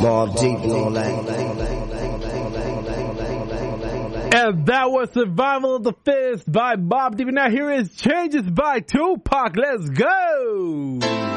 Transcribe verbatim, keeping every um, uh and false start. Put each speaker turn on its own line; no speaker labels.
Mobb Deep and all that.
And that was Survival of the Fittest by Mobb Deep. Now here is Changes by Tupac. Let's go!